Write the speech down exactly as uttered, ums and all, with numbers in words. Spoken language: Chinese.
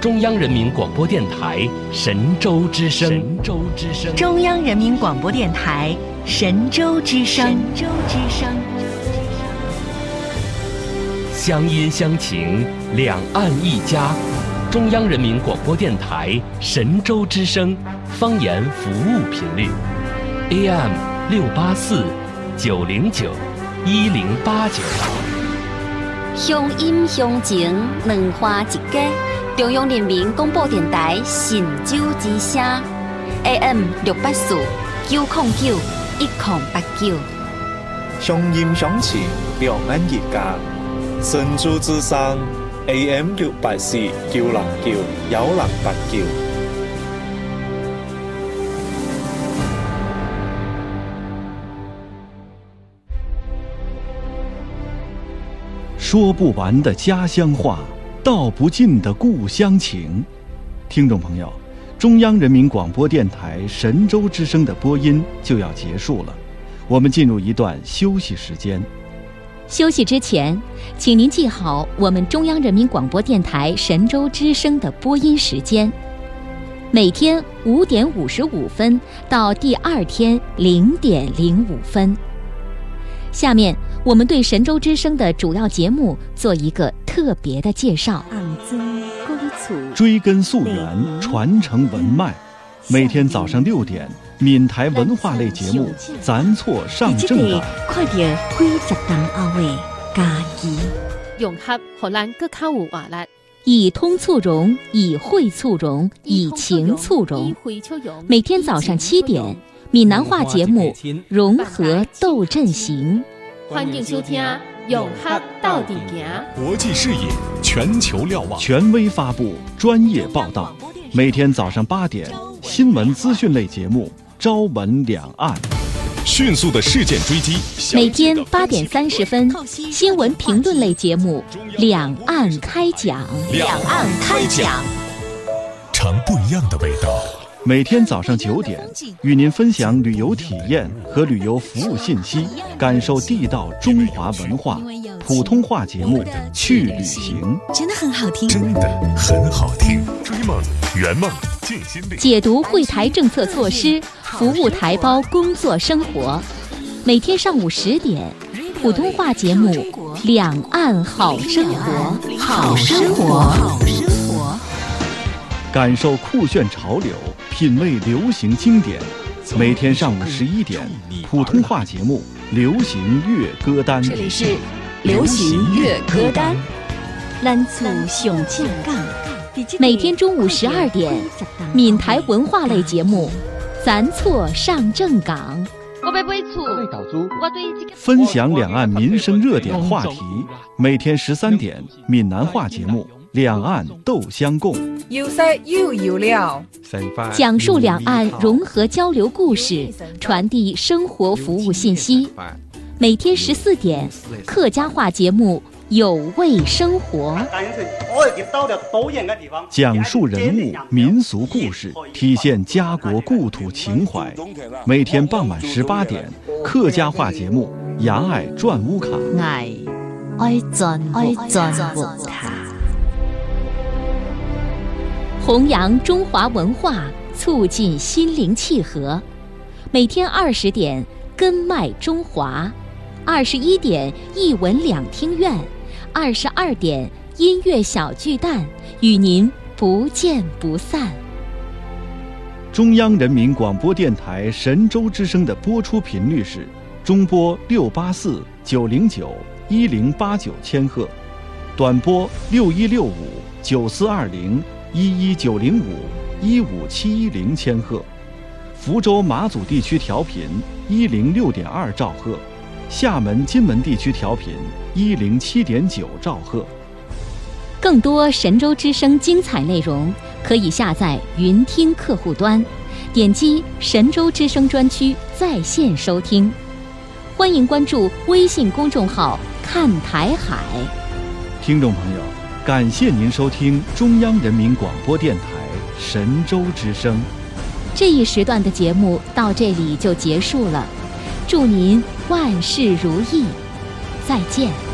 中央人民广播电台神州之声。神州之声。 中央人民广播电台神州之声。神州之声。 乡音乡情，两岸一家。中央人民广播电台神州之声方言服务频率 A M 六八四九零九一零八九。 乡音乡情，两花一家。中央人民广播电台神州之声 A M 六八四九零九一零八九。 乡音乡情，两岸一家。神州之声 A M 六八四九零九一零八九。 说不完的家乡话，道不尽的故乡情。听众朋友，中央人民广播电台神州之声的播音就要结束了，我们进入一段休息时间。 休息之前，请您记好我们中央人民广播电台神州之声的播音时间：每天五点五十五分到第二天零点零五分。下面我们对神州之声的主要节目做一个特别的介绍。 追根溯源，传承文脉。每天早上六点，闽台文化类节目《咱错上正港》。 快点几十档后的家己， 融合荷兰更较有活力。 以通促融，以会促融，以情促融。每天早上七点，闽南话节目《融合斗阵行》。 欢迎收听《融合到底行》。 国际视野，全球瞭望， 权威发布，专业报道。每天早上八点，新闻资讯类节目《朝闻两岸》。 迅速的事件追击。 每天八点三十分，新闻评论类节目《两岸开讲》。 两岸开讲，尝不一样的味道。 每天早上九点，与您分享旅游体验和旅游服务信息，感受地道中华文化。普通话节目《去旅行》 真的很好听， 真的很好听。追梦圆梦尽心力， 解读会台政策措施，服务台胞工作生活。每天上午十点，普通话节目《两岸好生活》。 好生活，好生活。 感受酷炫潮流，品味流行经典。每天上午十一点，普通话节目《流行乐歌单》。 这里是流行乐歌单。咱厝上正港。 每天中午十二点，闽台文化类节目《咱错上正港》。 我要买厝， 我对分享两岸民生热点话题。每天十三点，闽南话节目《两岸斗相共》。 有色又有料， 讲述两岸融合交流故事，传递生活服务信息。每天十四点，客家话节目有味生活， 讲述人物民俗故事，体现家国故土情怀。每天傍晚十八点，客家话节目《牙爱转乌卡》。 爱爱转爱转乌卡， 弘扬中华文化，促进心灵契合。每天二十点，根脉中华；二十一点，一文两听院；二十二点，音乐小巨蛋，与您不见不散。 中央人民广播电台神州之声的播出频率是中波六八四九零九一零八九千赫，短波六一六五九四二零一一九零五一五七一零千赫，福州马祖地区调频一零六点二兆赫，厦门金门地区调频一零七点九兆赫。 更多神州之声精彩内容，可以下载云听客户端，点击神州之声专区在线收听。欢迎关注微信公众号看台海。 听众朋友，感谢您收听中央人民广播电台神州之声。 这一时段的节目到这里就结束了，祝您万事如意，再见。